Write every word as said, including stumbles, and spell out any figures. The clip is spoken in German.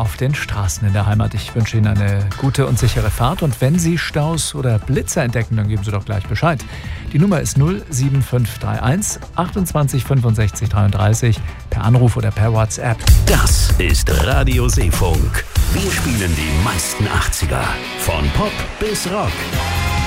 auf den Straßen in der Heimat. Ich wünsche Ihnen eine gute und sichere Fahrt. Und wenn Sie Staus oder Blitzer entdecken, dann geben Sie doch gleich Bescheid. Die Nummer ist null sieben fünf drei eins achtundzwanzig fünfundsechzig dreiunddreißig per Anruf oder per WhatsApp. Das ist Radio Seefunk. Wir spielen die meisten achtziger. Von Pop bis Rock.